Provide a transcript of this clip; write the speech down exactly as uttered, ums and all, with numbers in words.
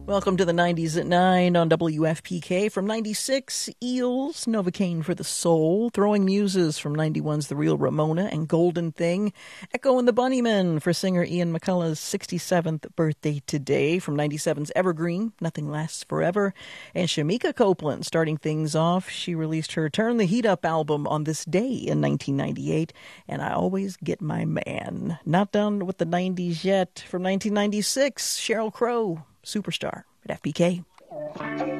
Welcome to the nineties at nine on W F P K. From ninety-six, Eels, Novocaine for the Soul. Throwing Muses from ninety-one's The Real Ramona and Golden Thing. Echo and the Bunnymen for singer Ian McCullough's sixty-seventh birthday today. From ninety-seven's Evergreen, Nothing Lasts Forever. And Shamika Copeland starting things off. She released her Turn the Heat Up album on this day in nineteen ninety-eight. And I Always Get My Man. Not done with the nineties yet. From nineteen ninety-six, Sheryl Crow. Superstar at F P K.